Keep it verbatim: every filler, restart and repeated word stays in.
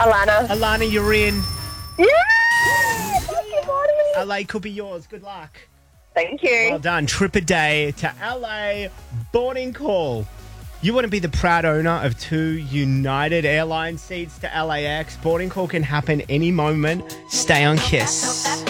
Alana. Alana, you're in. Yeah! Thank you, Bonnie. L A could be yours. Good luck. Thank you. Well done. Trip a day to L A. Boarding call. You want to be the proud owner of two United Airlines seats to L A X. Boarding call can happen any moment. Stay on Kiss.